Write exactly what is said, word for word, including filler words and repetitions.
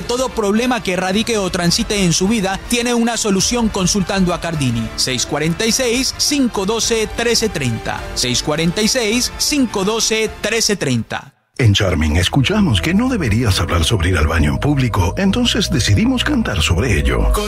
todo problema que radique o transite en su vida tiene una solución consultando a Cardini. seis cuatro seis, cinco uno dos, uno tres tres cero. seis cuatro seis, cinco uno dos, uno tres tres cero. En Charming escuchamos que no deberías hablar sobre ir al baño en público, entonces decidimos cantar sobre ello.